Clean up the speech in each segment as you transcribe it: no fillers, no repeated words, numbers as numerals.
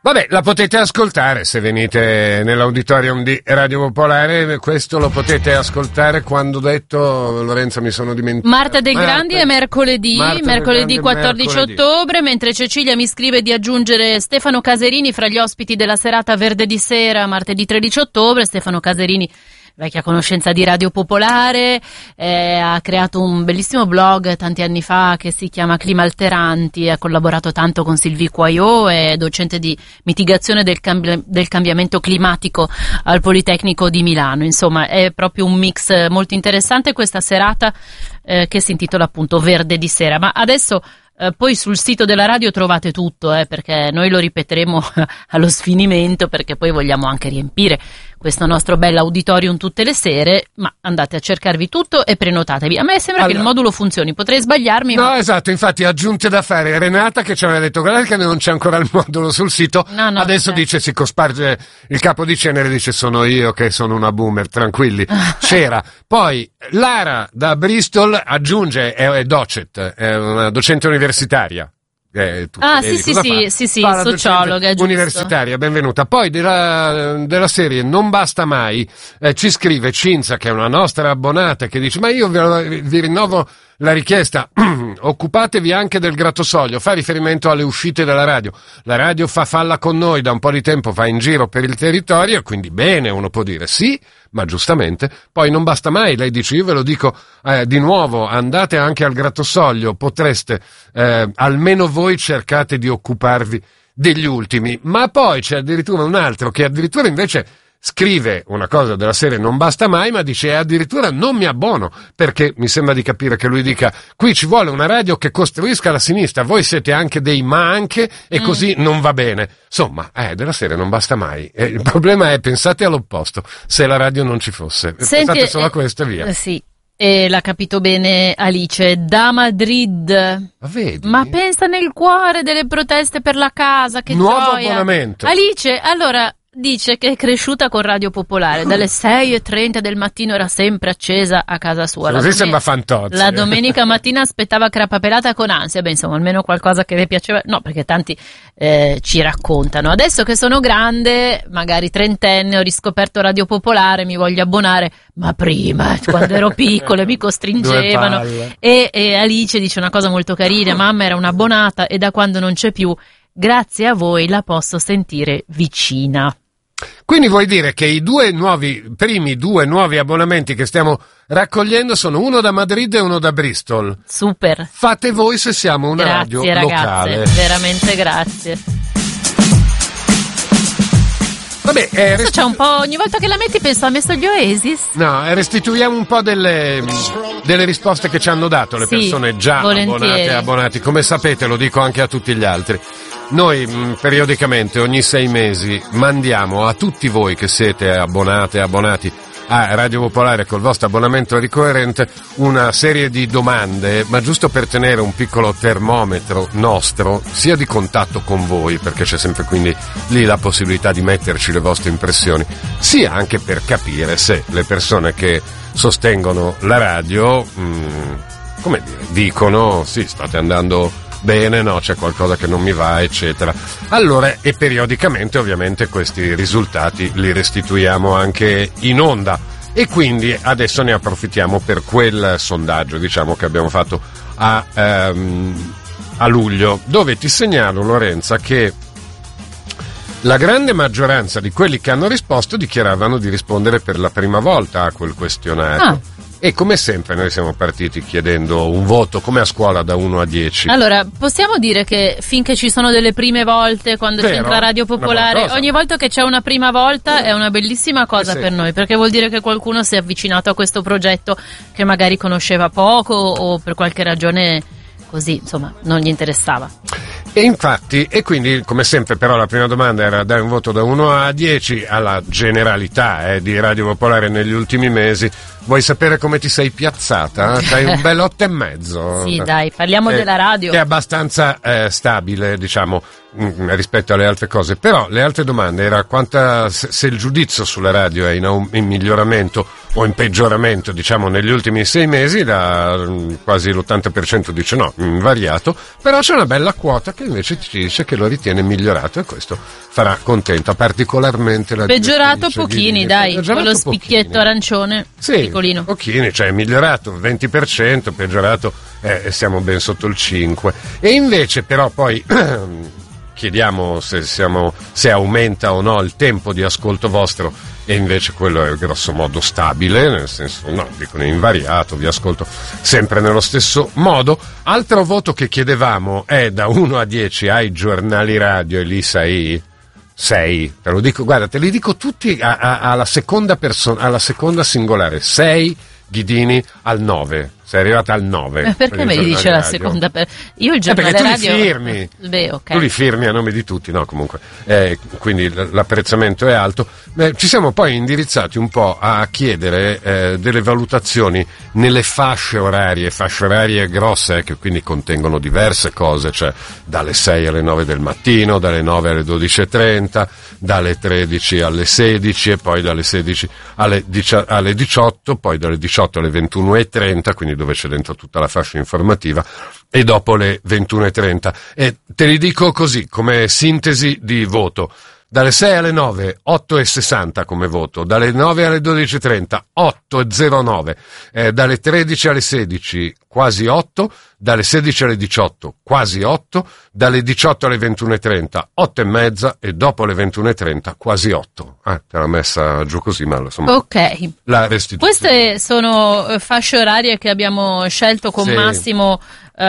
Vabbè, la potete ascoltare se venite nell'auditorium di Radio Popolare, questo lo potete ascoltare quando ho detto, Lorenzo mi sono dimenticato. Marta Del Grandi è mercoledì 14 ottobre, mentre Cecilia mi scrive di aggiungere Stefano Caserini fra gli ospiti della serata Verde di Sera, martedì 13 ottobre, Stefano Caserini, vecchia conoscenza di Radio Popolare, ha creato un bellissimo blog tanti anni fa che si chiama Clima Alteranti, ha collaborato tanto con Sylvie Quaillot, è docente di mitigazione del cambiamento climatico al Politecnico di Milano. Insomma, è proprio un mix molto interessante questa serata che si intitola appunto Verde di Sera. Ma adesso poi sul sito della radio trovate tutto, perché noi lo ripeteremo allo sfinimento, perché poi vogliamo anche riempire questo nostro bel auditorium tutte le sere, ma andate a cercarvi tutto e prenotatevi. A me sembra che il modulo funzioni, potrei sbagliarmi. No, esatto, infatti aggiunte da fare. Renata che ci aveva detto, guardate che non c'è ancora il modulo sul sito, adesso dice, si cosparge il capo di cenere, dice sono io che sono una boomer, tranquilli, c'era. Poi Lara da Bristol aggiunge, è docet, è una docente universitaria. Sì, sociologa, universitaria, benvenuta. Poi della serie Non basta mai ci scrive Cinzia, che è una nostra abbonata, che dice, ma io vi rinnovo la richiesta, occupatevi anche del Grattosoglio, fa riferimento alle uscite della radio. La radio fa falla con noi da un po' di tempo, va in giro per il territorio, quindi bene, uno può dire sì, ma giustamente. Poi non basta mai, lei dice, io ve lo dico di nuovo, andate anche al Grattosoglio, potreste, almeno voi cercate di occuparvi degli ultimi. Ma poi c'è addirittura un altro che addirittura invece scrive una cosa della serie Non basta mai, ma dice addirittura non mi abbono, perché mi sembra di capire che lui dica qui ci vuole una radio che costruisca la sinistra, voi siete anche dei ma anche e così non va bene. Insomma, della serie Non basta mai. Il problema è, pensate all'opposto, se la radio non ci fosse. Pensate solo a questo e via. Sì. E l'ha capito bene Alice da Madrid. Vedi? Ma pensa nel cuore delle proteste per la casa, che nuovo gioia. Abbonamento. Alice, allora dice che è cresciuta con Radio Popolare, dalle 6:30 del mattino era sempre accesa a casa sua. Così sembra Fantozzi. La domenica mattina aspettava Crapapelata con ansia. Beh, insomma, almeno qualcosa che le piaceva. No, perché tanti ci raccontano. Adesso che sono grande, magari trentenne, ho riscoperto Radio Popolare, mi voglio abbonare. Ma prima, quando ero piccola, mi costringevano. E Alice dice una cosa molto carina: mamma era un'abbonata e da quando non c'è più, grazie a voi la posso sentire vicina. Quindi vuoi dire che i primi due nuovi abbonamenti che stiamo raccogliendo sono uno da Madrid e uno da Bristol. Super. Fate voi se siamo una radio locale. Grazie, veramente grazie. Vabbè, c'è un po', ogni volta che la metti penso, ha messo gli Oasis? No, restituiamo un po' delle risposte che ci hanno dato le persone già abbonate e abbonati. Come sapete, lo dico anche a tutti gli altri, noi periodicamente, ogni 6 mesi, mandiamo a tutti voi che siete abbonate e abbonati a Radio Popolare col vostro abbonamento ricorrente una serie di domande, ma giusto per tenere un piccolo termometro nostro, sia di contatto con voi, perché c'è sempre quindi lì la possibilità di metterci le vostre impressioni, sia anche per capire se le persone che sostengono la radio, come dire, dicono sì, state andando bene, no, c'è qualcosa che non mi va, eccetera. Allora, e periodicamente ovviamente questi risultati li restituiamo anche in onda, e quindi adesso ne approfittiamo per quel sondaggio, diciamo, che abbiamo fatto a luglio, dove ti segnalo, Lorenza, che la grande maggioranza di quelli che hanno risposto dichiaravano di rispondere per la prima volta a quel questionario. E come sempre noi siamo partiti chiedendo un voto, come a scuola, da 1 a 10. Allora, possiamo dire che finché ci sono delle prime volte, quando c'entra Radio Popolare, ogni volta che c'è una prima volta è una bellissima cosa per noi, perché vuol dire che qualcuno si è avvicinato a questo progetto che magari conosceva poco o per qualche ragione così, insomma, non gli interessava. E infatti, e quindi come sempre però la prima domanda era dai un voto da 1 a 10 alla generalità di Radio Popolare negli ultimi mesi. Vuoi sapere come ti sei piazzata? C'hai un bel 8,5. Sì, dai, parliamo della radio. È abbastanza stabile, diciamo, rispetto alle altre cose. Però le altre domande era se il giudizio sulla radio è in miglioramento o in peggioramento, diciamo, negli ultimi 6 mesi, quasi l'80% dice no, invariato, però c'è una bella quota che invece ci dice che lo ritiene migliorato, e questo farà contenta particolarmente la peggiorato pochini, dai, con lo spicchietto arancione, sì, piccolino. Pochini, cioè migliorato 20%, peggiorato siamo ben sotto il 5%. E invece però poi chiediamo se aumenta o no il tempo di ascolto vostro, e invece quello è grosso modo stabile, nel senso, no, dicono invariato, vi ascolto sempre nello stesso modo. Altro voto che chiedevamo è da 1 a 10 ai giornali radio, e lì 6, te lo dico, guarda, te li dico tutti alla seconda persona, alla seconda singolare, 6 Ghidini al 9. Sei arrivata al 9. Perché me li dice la seconda io il giornale perché tu radio li firmi. Beh, okay. Tu li firmi a nome di tutti, no, comunque. Quindi l'apprezzamento è alto. Ci siamo poi indirizzati un po' a chiedere delle valutazioni nelle fasce orarie grosse, che quindi contengono diverse cose, cioè dalle 6 alle 9 del mattino, dalle 9 alle 12:30, dalle 13 alle 16 e poi dalle 16 alle 18, poi dalle 18 alle 21:30, quindi dove c'è dentro tutta la fascia informativa, e dopo le 21:30. E te li dico così, come sintesi di voto: dalle 6 alle 9, 8,60 come voto, dalle 9 alle 12:30, 8,09, dalle 13 alle 16, quasi 8, dalle 16 alle 18, quasi 8, dalle 18 alle 21:30, 8,5, e dopo le 21:30, quasi 8. Te l'ho messa giù così, ma insomma. Ok. La restituzione. Queste sono fasce orarie che abbiamo scelto con Massimo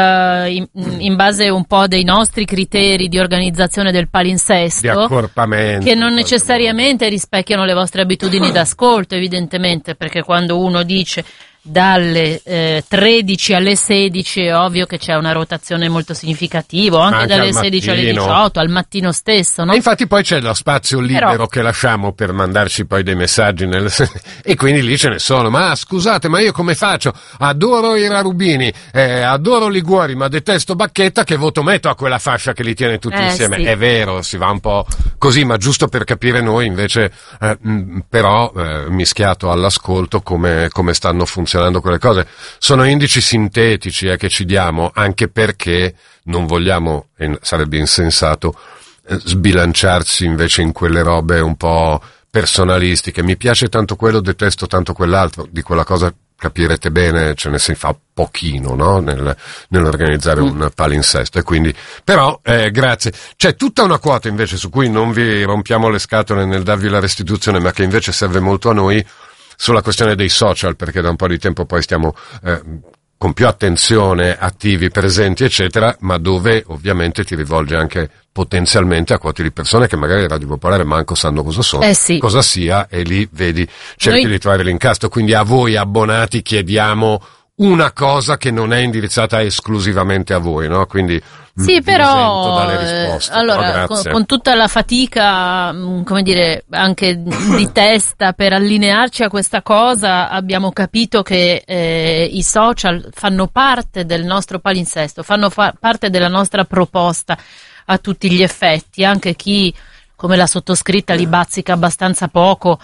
in base un po' dei nostri criteri di organizzazione del palinsesto, di accorpamento, che non necessariamente rispecchiano le vostre abitudini d'ascolto, evidentemente, perché quando uno dice dalle 13 alle 16 è ovvio che c'è una rotazione molto significativa, anche dalle 16 alle 18, al mattino stesso, no? E infatti poi c'è lo spazio libero che lasciamo per mandarci poi dei messaggi e quindi lì ce ne sono. Ma scusate, ma io come faccio? Adoro i Rarubini, adoro Liguori, ma detesto Bacchetta, che voto metto a quella fascia che li tiene tutti insieme? Sì. È vero, si va un po' così, ma giusto per capire noi invece però mischiato all'ascolto come stanno funzionando quelle cose. Sono indici sintetici che ci diamo, anche perché non vogliamo, e sarebbe insensato, sbilanciarsi invece in quelle robe un po' personalistiche. Mi piace tanto quello, detesto tanto quell'altro. Di quella cosa capirete bene, ce ne si fa pochino, no? Nell'organizzare un palinsesto, e quindi però grazie. C'è tutta una quota invece su cui non vi rompiamo le scatole nel darvi la restituzione, ma che invece serve molto a noi, sulla questione dei social, perché da un po' di tempo poi stiamo con più attenzione, attivi, presenti, eccetera, ma dove ovviamente ti rivolge anche potenzialmente a quote di persone che magari Radio Popolare manco sanno cosa sono, cosa sia, e lì vedi, cerchi di trovare l'incasto. Quindi a voi abbonati chiediamo una cosa che non è indirizzata esclusivamente a voi, no? Quindi sì, però dalle risposte. Allora, con tutta la fatica, come dire, anche di testa per allinearci a questa cosa, abbiamo capito che i social fanno parte del nostro palinsesto, fanno parte della nostra proposta a tutti gli effetti. Anche chi, come la sottoscritta, li bazzica abbastanza poco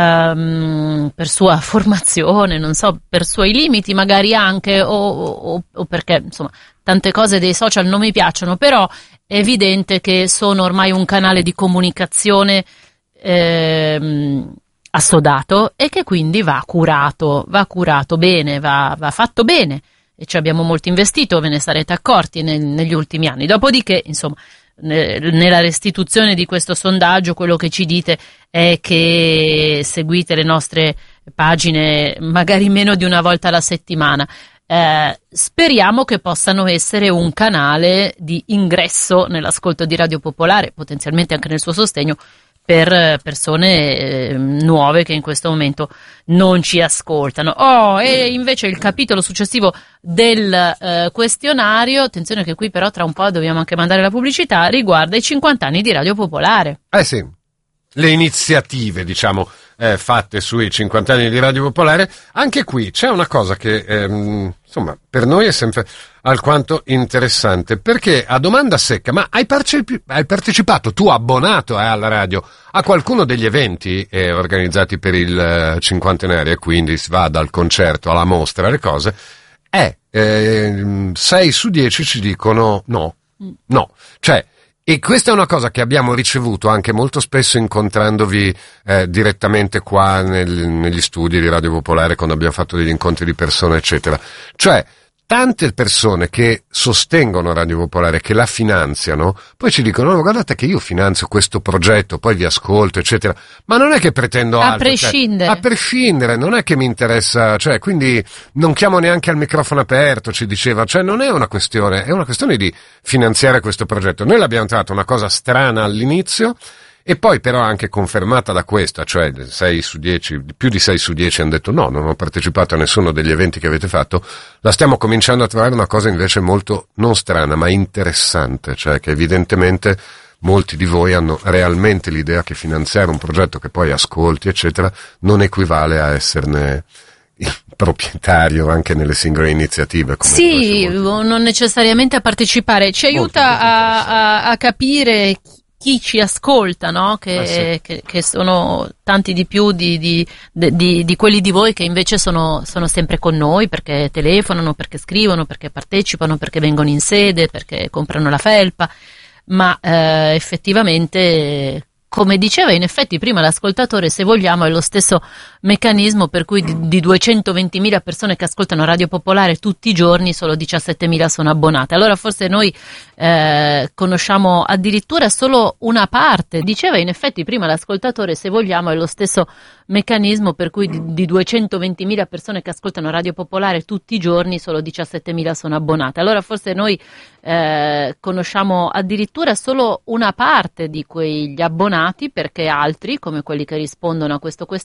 per sua formazione, non so, per suoi limiti magari anche, o perché insomma tante cose dei social non mi piacciono, però è evidente che sono ormai un canale di comunicazione assodato, e che quindi va curato bene, va fatto bene, e ci abbiamo molto investito, ve ne sarete accorti negli ultimi anni. Dopodiché, insomma, nella restituzione di questo sondaggio quello che ci dite è che seguite le nostre pagine magari meno di una volta alla settimana. Speriamo che possano essere un canale di ingresso nell'ascolto di Radio Popolare, potenzialmente anche nel suo sostegno, per persone nuove che in questo momento non ci ascoltano. E invece il capitolo successivo del questionario, attenzione che qui però tra un po' dobbiamo anche mandare la pubblicità, riguarda i 50 anni di Radio Popolare. Sì, le iniziative, diciamo, fatte sui 50 anni di Radio Popolare. Anche qui c'è una cosa che insomma per noi è sempre alquanto interessante, perché a domanda secca: ma hai partecipato tu, abbonato alla radio, a qualcuno degli eventi organizzati per il cinquantenario, e quindi si va dal concerto alla mostra, alle cose? 6 su 10 ci dicono no, cioè. E questa è una cosa che abbiamo ricevuto anche molto spesso incontrandovi direttamente qua negli studi di Radio Popolare, quando abbiamo fatto degli incontri di persone, eccetera. Cioè, tante persone che sostengono Radio Popolare, che la finanziano, poi ci dicono: no, guardate che io finanzio questo progetto, poi vi ascolto, eccetera. Ma non è che pretendo altro. Prescindere. A prescindere, non è che mi interessa, cioè, quindi non chiamo neanche al microfono aperto, ci diceva. Cioè, non è una questione, è una questione di finanziare questo progetto. Noi l'abbiamo trovato una cosa strana all'inizio, e poi però anche confermata da questa, cioè 6 su 10, più di 6 su 10 hanno detto no, non ho partecipato a nessuno degli eventi che avete fatto. La stiamo cominciando a trovare una cosa invece molto, non strana, ma interessante, cioè che evidentemente molti di voi hanno realmente l'idea che finanziare un progetto che poi ascolti, eccetera, non equivale a esserne il proprietario anche nelle singole iniziative. Come sì, non necessariamente a partecipare, ci aiuta a capire chi ci ascolta, no? Che sono tanti di più di quelli di voi che invece sono sempre con noi, perché telefonano, perché scrivono, perché partecipano, perché vengono in sede, perché comprano la felpa, ma effettivamente, come diceva in effetti prima l'ascoltatore, se vogliamo è lo stesso meccanismo per cui di 220.000 persone che ascoltano Radio Popolare tutti i giorni, solo 17.000 sono abbonate. Allora forse noi conosciamo addirittura solo una parte. Diceva in effetti prima l'ascoltatore, se vogliamo è lo stesso meccanismo per cui di 220.000 persone che ascoltano Radio Popolare tutti i giorni, solo 17.000 sono abbonate. Allora forse noi conosciamo addirittura solo una parte di quegli abbonati, perché altri, come quelli che rispondono a questo questionario,